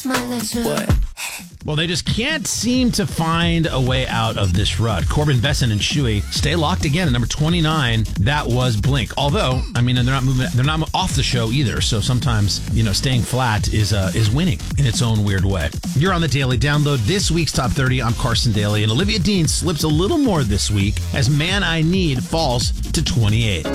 What? Well, they just can't seem to find a way out of this rut. Corbin Besson and Shuey stay locked again at number 29. That was Blink. Although, I mean, they're not off the show either. So sometimes, staying flat is winning in its own weird way. You're on the Daily Download. This week's Top 30. I'm Carson Daly, and Olivia Dean slips a little more this week as Man I Need falls to 28.